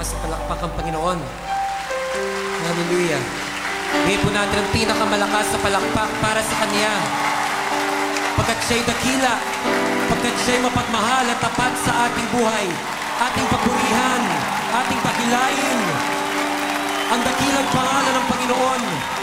malakas na palakpak ang Panginoon. Hallelujah. Bigay po natin ang pinakamalakas na palakpak para sa Kanya. Pagkat siya'y dakila, pagkat siya'y mapagmahal at tapat sa ating buhay, ating papurihan, ating pakilain ang dakilang pangalan ng Panginoon.